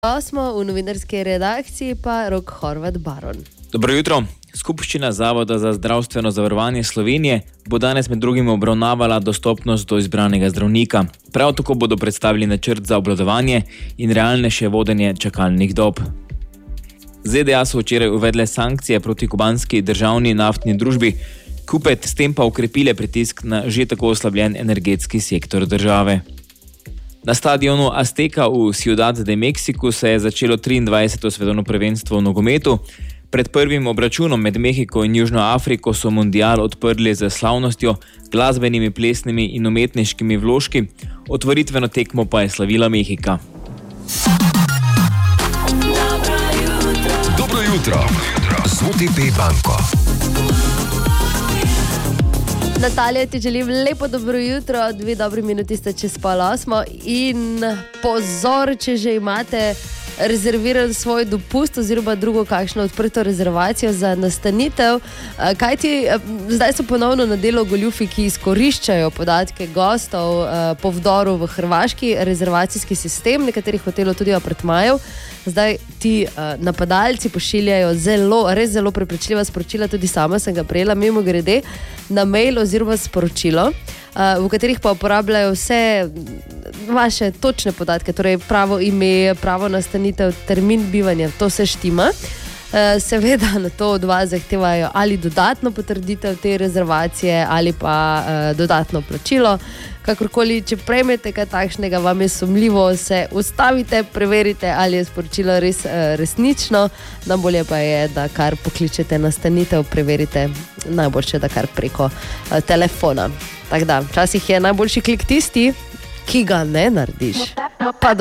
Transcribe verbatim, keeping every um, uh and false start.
Smo v novinarski redakciji pa Rok Horvat Baron. Dobro jutro. Skupščina Zavoda za zdravstveno zavarovanje Slovenije bo danes med drugim obravnavala dostopnost do izbranega zdravnika. Prav tako bodo predstavili načrt za obvladovanje in realnejše vodenje čakalnih dob. Z D A so včeraj uvedle sankcije proti kubanski državni naftni družbi Cupet, s tem pa ukrepile pritisk na že tako oslabljen energetski sektor države. Na stadionu Azteca v Ciudad de México se je začelo triindvajseto svetovno prvenstvo v nogometu. Pred prvim obračunom med Mehiko in Južno Afriko so mundial odprli z slavnostjo, glasbenimi, plesnimi in umetniškimi vložki. Otvoritveno tekmo pa je slavila Mehika. Dobro jutro z O T P banko. Natalija, ti želim lepo dobro jutro, dve dobri minuti sta čez pol osmo in pozor, če že imate rezerviran svoj dopust oziroma drugo kakšno odprto rezervacijo za nastanitev, kajti zdaj so ponovno na delu goljufi, ki izkoriščajo podatke gostov po vdoru v hrvaški rezervacijski sistem, nekaterih hotelov tudi apartmajev. Zdaj ti napadalci pošiljajo zelo, res zelo prepričljiva sporočila, tudi sama sem ga prejela mimo grede na mail oziroma sporočilo, v katerih pa uporabljajo vse vaše točne podatke, torej pravo ime, pravo nastanitev, termin bivanja, to se štima. Seveda na to od vas zahtevajo ali dodatno potrditev te rezervacije ali pa dodatno plačilo. Kakorkoli, če prejmete kaj takšnega, vam je sumljivo, se ustavite, preverite, ali je sporočilo res resnično. Najbolje pa je, da kar pokličete nastanitev, preverite, najboljše, da kar preko telefona. Tako da, včasih je najboljši klik tisti, ki ga ne narediš. Pa